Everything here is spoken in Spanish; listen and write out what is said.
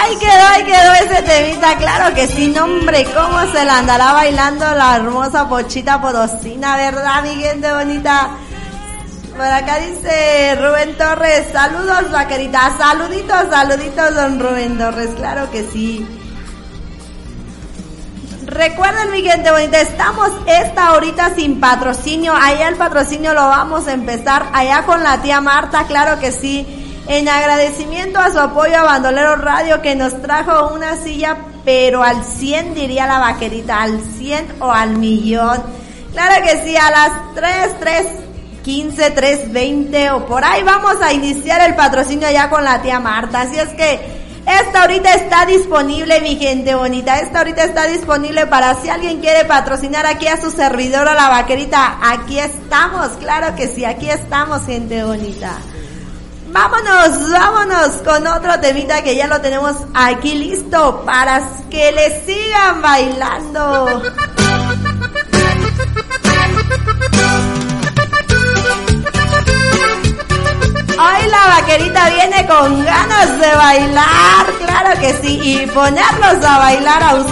Ahí quedó ese temita, claro que sí, no, hombre, cómo se la andará bailando la hermosa Pochita Potosina, ¿verdad, mi gente bonita? Por acá dice Rubén Torres, saludos vaquerita, saluditos don Rubén Torres, claro que sí. Recuerden, mi gente bonita, estamos esta horita sin patrocinio, allá el patrocinio lo vamos a empezar allá con la tía Marta, claro que sí. En agradecimiento a su apoyo a Bandolero Radio, que nos trajo una silla, pero al 100 diría la vaquerita, al 100 o al millón. Claro que sí, a las 3:15, 3:20 o por ahí vamos a iniciar el patrocinio ya con la tía Marta. Así es que esta ahorita está disponible, mi gente bonita, esta ahorita está disponible para si alguien quiere patrocinar aquí a su servidora la vaquerita. Aquí estamos, claro que sí, aquí estamos, gente bonita. Vámonos con otro temita que ya lo tenemos aquí listo para que le sigan bailando. Hoy la vaquerita viene con ganas de bailar, claro que sí, y ponerlos a bailar a ustedes.